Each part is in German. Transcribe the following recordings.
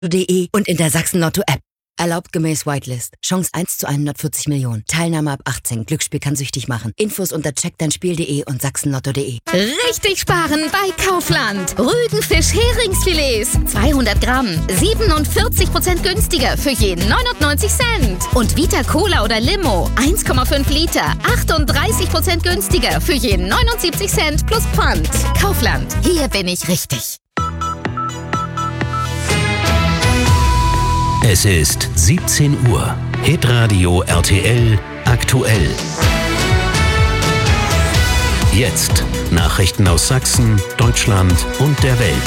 sachsen-lotto.de und in der Sachsen-Lotto-App. Erlaubt gemäß Whitelist. Chance 1 zu 140 Millionen. Teilnahme ab 18. Glücksspiel kann süchtig machen. Infos unter checkdeinspiel.de und sachsenlotto.de. Richtig sparen bei Kaufland. Rügenfisch Heringsfilets. 200 Gramm. 47% günstiger für jeden 99 Cent. Und Vita Cola oder Limo. 1,5 Liter. 38% günstiger für jeden 79 Cent plus Pfand. Kaufland. Hier bin ich richtig. Es ist 17 Uhr. Hitradio RTL aktuell. Jetzt Nachrichten aus Sachsen, Deutschland und der Welt.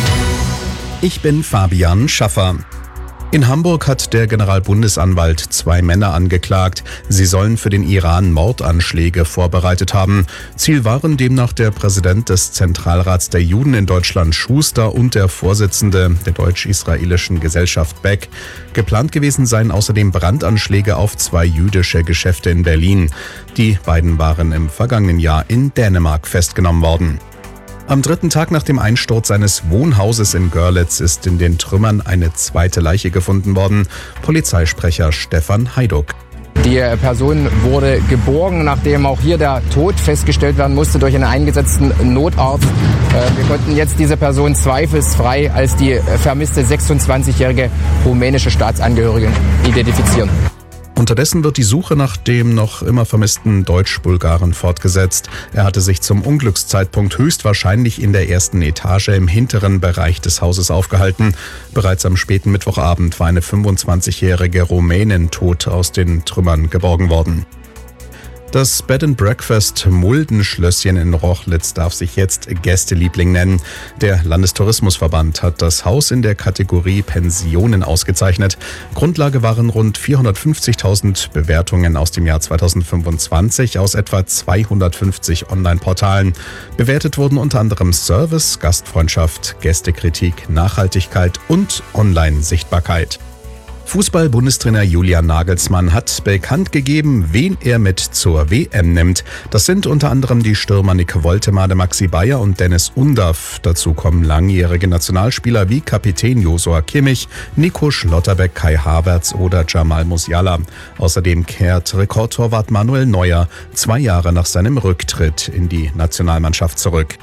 Ich bin Fabian Schaffer. In Hamburg hat der Generalbundesanwalt 2 Männer angeklagt. Sie sollen für den Iran Mordanschläge vorbereitet haben. Ziel waren demnach der Präsident des Zentralrats der Juden in Deutschland Schuster und der Vorsitzende der deutsch-israelischen Gesellschaft Beck. Geplant gewesen seien außerdem Brandanschläge auf 2 jüdische Geschäfte in Berlin. Die beiden waren im vergangenen Jahr in Dänemark festgenommen worden. Am 3. Tag nach dem Einsturz eines Wohnhauses in Görlitz ist in den Trümmern eine zweite Leiche gefunden worden. Polizeisprecher Stefan Heiduck. Die Person wurde geborgen, nachdem auch hier der Tod festgestellt werden musste durch einen eingesetzten Notarzt. Wir konnten jetzt diese Person zweifelsfrei als die vermisste 26-jährige rumänische Staatsangehörige identifizieren. Unterdessen wird die Suche nach dem noch immer vermissten Deutsch-Bulgaren fortgesetzt. Er hatte sich zum Unglückszeitpunkt höchstwahrscheinlich in der ersten Etage im hinteren Bereich des Hauses aufgehalten. Bereits am späten Mittwochabend war eine 25-jährige Rumänin tot aus den Trümmern geborgen worden. Das Bed and Breakfast Muldenschlösschen in Rochlitz darf sich jetzt Gästeliebling nennen. Der Landestourismusverband hat das Haus in der Kategorie Pensionen ausgezeichnet. Grundlage waren rund 450.000 Bewertungen aus dem Jahr 2025 aus etwa 250 Online-Portalen. Bewertet wurden unter anderem Service, Gastfreundschaft, Gästekritik, Nachhaltigkeit und Online-Sichtbarkeit. Fußball-Bundestrainer Julian Nagelsmann hat bekannt gegeben, wen er mit zur WM nimmt. Das sind unter anderem die Stürmer Nick Woltemade, Maxi Bayer und Dennis Undaff. Dazu kommen langjährige Nationalspieler wie Kapitän Josua Kimmich, Nico Schlotterbeck, Kai Havertz oder Jamal Musiala. Außerdem kehrt Rekordtorwart Manuel Neuer 2 Jahre nach seinem Rücktritt in die Nationalmannschaft zurück.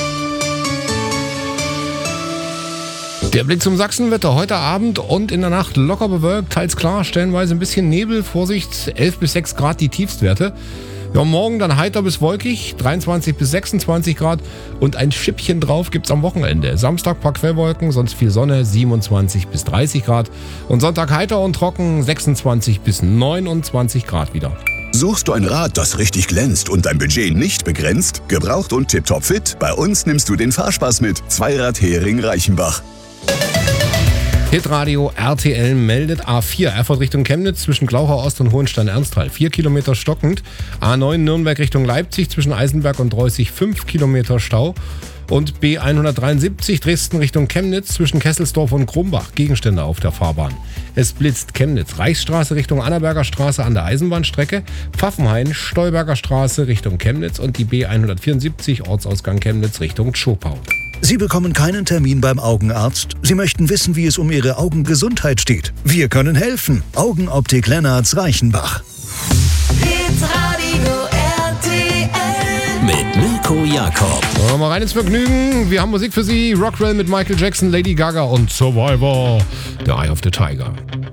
Der Blick zum Sachsenwetter heute Abend und in der Nacht locker bewölkt, teils klar, stellenweise ein bisschen Nebel, Vorsicht, 11 bis 6 Grad die Tiefstwerte. Ja, morgen dann heiter bis wolkig, 23 bis 26 Grad und ein Schippchen drauf gibt's am Wochenende. Samstag paar Quellwolken, sonst viel Sonne, 27 bis 30 Grad und Sonntag heiter und trocken, 26 bis 29 Grad wieder. Suchst du ein Rad, das richtig glänzt und dein Budget nicht begrenzt? Gebraucht und tipptopp fit? Bei uns nimmst du den Fahrspaß mit. Zweirad Hering Reichenbach. Hitradio RTL meldet A4 Erfurt Richtung Chemnitz zwischen Glauchau Ost und Hohenstein-Ernsthal 4 Kilometer stockend. A9 Nürnberg Richtung Leipzig zwischen Eisenberg und Dreußig 5 Kilometer Stau. Und B173 Dresden Richtung Chemnitz zwischen Kesselsdorf und Krumbach Gegenstände auf der Fahrbahn. Es blitzt Chemnitz Reichsstraße Richtung Annaberger Straße an der Eisenbahnstrecke, Pfaffenhain Stolberger Straße Richtung Chemnitz und die B174 Ortsausgang Chemnitz Richtung Tschopau. Sie bekommen keinen Termin beim Augenarzt. Sie möchten wissen, wie es um Ihre Augengesundheit steht. Wir können helfen. Augenoptik Lennartz Reichenbach. Hitradio RTL Mit Mirko Jakob. Mal rein ins Vergnügen. Wir haben Musik für Sie. Rockwell mit Michael Jackson, Lady Gaga und Survivor, The Eye of the Tiger.